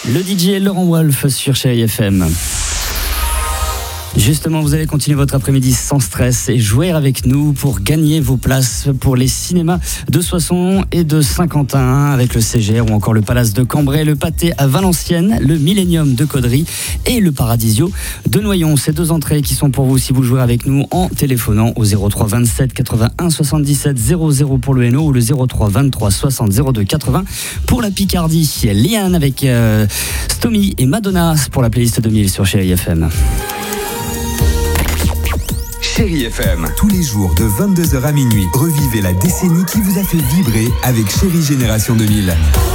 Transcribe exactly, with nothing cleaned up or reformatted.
Le D J Laurent Wolf sur Chérie F M. Justement, vous allez continuer votre après-midi sans stress et jouer avec nous pour gagner vos places pour les cinémas de Soissons et de Saint-Quentin avec le C G R ou encore le Palace de Cambrai, le Pâté à Valenciennes, le Millennium de Caudry et le Paradisio de Noyon. Ces deux entrées qui sont pour vous si vous jouez avec nous en téléphonant au zéro trois vingt-sept quatre-vingt-un soixante-dix-sept zéro zéro pour le Hainaut ou le zéro trois vingt-trois soixante zéro deux quatre-vingts pour la Picardie. Liane avec euh, Stomy et Madonna pour la playlist deux mille sur Chérie F M. Chérie F M, tous les jours de vingt-deux heures à minuit, revivez la décennie qui vous a fait vibrer avec Chérie Génération deux mille.